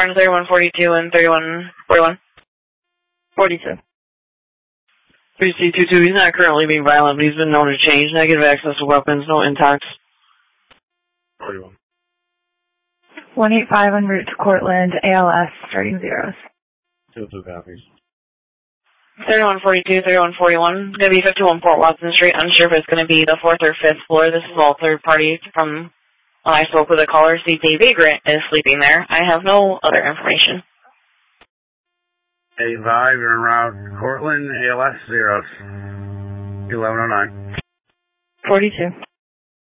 confirmed 3142 and 3141. 42. 3C22, he's not currently being violent, but he's been known to change. Negative access to weapons, no intox. 41. 185 en route to Cortland, ALS, starting zeros. 2 copies. 3142, 3141. Going to be 51 Port Watson Street. Unsure if it's going to be the 4th or 5th floor. This is all third party from when I spoke with the caller. CJ Vagrant is sleeping there. I have no other information. 85, you're en route Cortland, ALS zeros. 1109. 42.